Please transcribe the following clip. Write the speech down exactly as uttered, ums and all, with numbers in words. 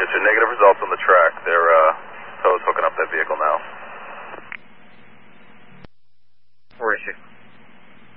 It's your negative results on the track. They're, uh, tow's hooking up that vehicle now.